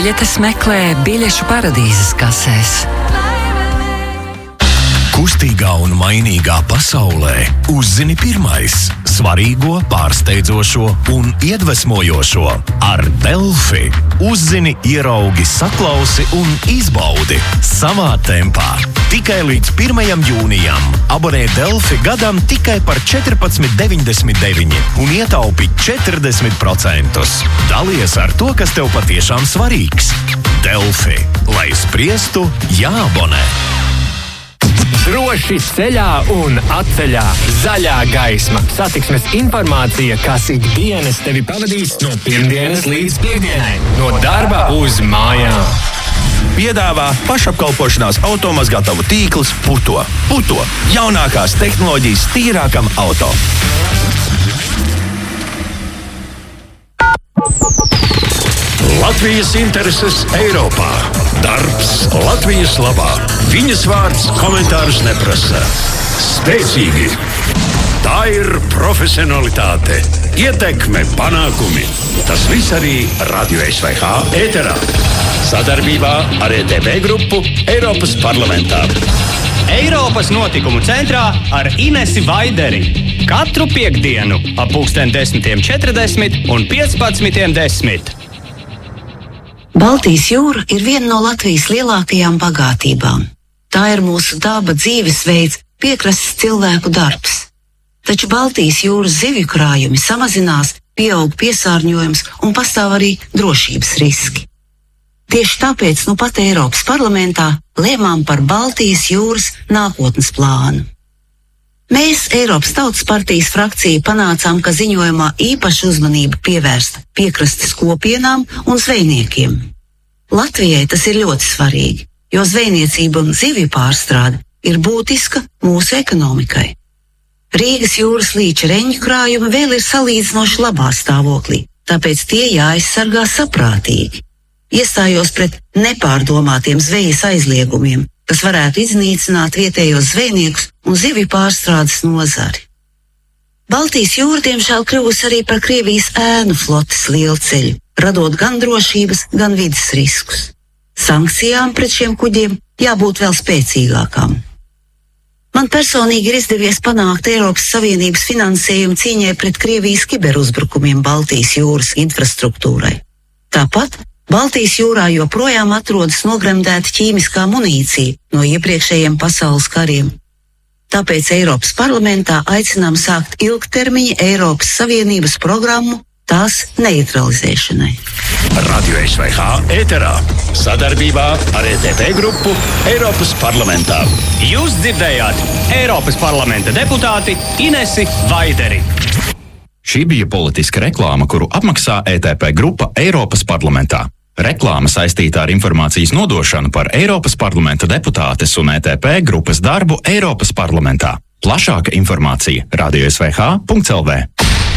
Biļetes meklē biļešu paradīzes kasēs. Kustīgā un mainīgā pasaulē uzzini pirmais svarīgo, pārsteidzošo un iedvesmojošo ar Delfi. Uzzini, ieraugi, saklausi un izbaudi savā tempā. Tikai līdz 1. jūnijam abonē Delfi gadam tikai par 14,99 un ietaupi 40%. Dalies ar to, kas tev patiešām svarīgs. Delfi. Lai spriestu, jāabonē. Droši ceļā un atceļā. Zaļā gaisma. Satiksmes informācija, kas ikdienas tevi pavadīs no pirmdienas līdz piekdienai. No darba uz mājām. Piedāvā pašapkalpošanās automazgātavu tīkls Puto. Puto – jaunākās tehnoloģijas tīrākam auto. Latvijas intereses Eiropā. Darbs Latvijas labā. Viņas vārds komentārus neprasa. Spēcīgi. Tā ir profesionalitāte, ietekme, panākumi. Tas viss arī Radio SVH ēterā. Sadarbībā ar ETV grupu Eiropas parlamentā. Eiropas notikumu centrā ar Inesi Vaideri. Katru piektdienu ap 10:40 un 15:10. Baltijas jūra ir viena no Latvijas lielākajām bagātībām. Tā ir mūsu daba, dzīvesveids, piekrastes cilvēku darbs. Taču Baltijas jūras zivju krājumi samazinās, pieaug piesārņojums un pastāv arī drošības riski. Tieši tāpēc nu pat Eiropas parlamentā lēmām par Baltijas jūras nākotnes plānu. Mēs, Eiropas Tautas partijas frakcija, panācām, ka ziņojumā īpaša uzmanība pievērsta piekrastes kopienām un zvejniekiem. Latvijai tas ir ļoti svarīgi, jo zvejniecība un zivju pārstrāde ir būtiska mūsu ekonomikai. Rīgas jūras līča reņģu krājumi vēl ir salīdzinoši labā stāvoklī, tāpēc tie jāaizsargā saprātīgi. Iestājos pret nepārdomātiem zvejas aizliegumiem, kas varētu iznīcināt vietējos zvejniekus un zivju pārstrādes nozari. Baltijas jūra diemžēl kļuvusi arī par Krievijas ēnu flotes lielceļu, radot gan drošības, gan vides riskus. Sankcijām pret šiem kuģiem jābūt vēl spēcīgākām. Man personīgi ir izdevies panākt Eiropas Savienības finansējumu cīņai pret Krievijas kiberuzbrukumiem Baltijas jūras infrastruktūrai. Tāpat Baltijas jūrā joprojām atrodas nogremdēta ķīmiskā munīcija no iepriekšējiem pasaules kariem. Tāpēc Eiropas parlamentā aicinām sākt ilgtermiņa Eiropas Savienības programmu tās neutralizēšanai. Radio SVH ēterā. Sadarbībā ar ETV grupu Eiropas parlamentā. Jūs dzirdējāt Eiropas parlamenta deputāti Inesi Vaideri. Šī bija politiska reklāma, kuru apmaksā ETP grupa Eiropas parlamentā. Reklāma saistīta ar informācijas nodošanu par Eiropas parlamenta deputātes un ETP grupas darbu Eiropas parlamentā. Plašāka informācija radiosvh.lv.